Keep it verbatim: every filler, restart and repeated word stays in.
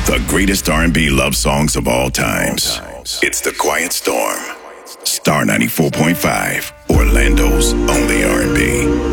The greatest R and B love songs of all times. It's The Quiet Storm. Star ninety-four point five, Orlando's only R and B.